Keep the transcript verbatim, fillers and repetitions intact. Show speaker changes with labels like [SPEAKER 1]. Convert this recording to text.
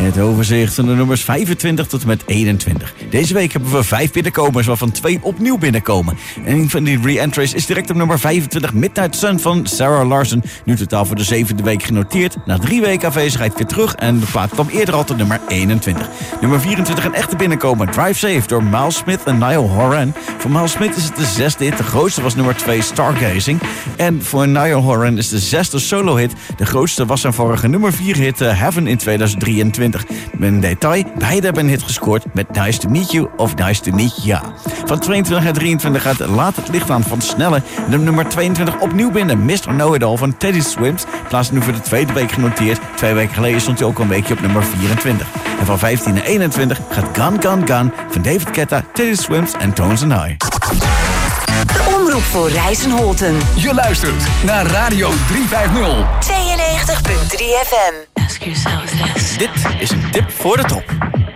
[SPEAKER 1] Het overzicht van de nummers vijfentwintig tot en met eenentwintig. Deze week hebben we vijf binnenkomers, waarvan twee opnieuw binnenkomen. En een van die re-entries is direct op nummer vijfentwintig, Midnight Sun van Sarah Larson. Nu totaal voor de zevende week genoteerd. Na drie weken afwezigheid weer terug en de plaat kwam eerder al tot nummer eenentwintig. Nummer vierentwintig, een echte binnenkomer, Drive Safe door Miles Smith en Niall Horan. Voor Miles Smith is het de zesde hit, de grootste was nummer twee, Stargazing. En voor Niall Horan is de zesde solo-hit. De grootste was zijn vorige nummer vier hit uh, Heaven in tweeduizend drieëntwintig. Met een detail, beide hebben een hit gescoord met Nice to Meet You of Nice to Meet Ya. Van tweeëntwintig naar drieëntwintig gaat Laat het licht aan van Snelle. De nummer tweeëntwintig opnieuw binnen, mister Know-It-All van Teddy Swims. Plaatst nu voor de tweede week genoteerd. Twee weken geleden stond hij ook al een weekje op nummer vierentwintig. En van vijftien naar eenentwintig gaat Gun Gun Gun van David Guetta, Teddy Swims en Tones and I.
[SPEAKER 2] De omroep voor Rijssen-Holten.
[SPEAKER 3] Je luistert naar Radio driehonderdvijftig.
[SPEAKER 2] tweeënnegentig komma drie F M.
[SPEAKER 4] Ask yourself this.
[SPEAKER 1] Dit is een tip voor de top.